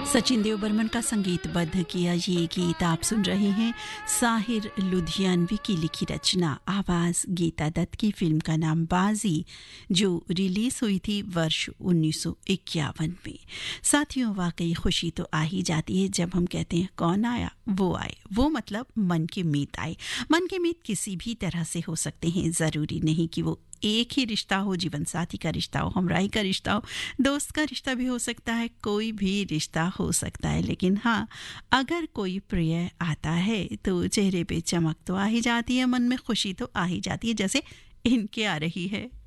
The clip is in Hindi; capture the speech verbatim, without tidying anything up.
सचिन देव बर्मन का संगीतबद्ध किया ये गीत आप सुन रहे हैं। साहिर लुधियानवी की लिखी रचना, आवाज गीता दत्त की। फिल्म का नाम बाजी, जो रिलीज हुई थी वर्ष उन्नीस सौ इक्यावन में। साथियों, वाकई खुशी तो आ ही जाती है जब हम कहते हैं कौन आया वो आए। वो मतलब मन के मीत आए। मन के मीत किसी भी तरह से हो सकते हैं, जरूरी नहीं कि वो एक ही रिश्ता हो, जीवन साथी का रिश्ता हो, हमराही का रिश्ता हो, दोस्त का रिश्ता भी हो सकता है, कोई भी रिश्ता हो सकता है। लेकिन हाँ, अगर कोई प्रिय आता है तो चेहरे पे चमक तो आ ही जाती है, मन में खुशी तो आ ही जाती है, जैसे इनके आ रही है।